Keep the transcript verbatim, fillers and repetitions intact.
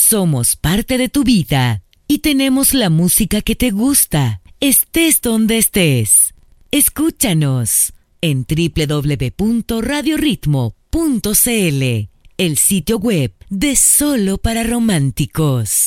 Somos parte de tu vida y tenemos la música que te gusta, estés donde estés. Escúchanos en doble u doble u doble u punto radio ritmo punto c l, el sitio web de Solo para Románticos.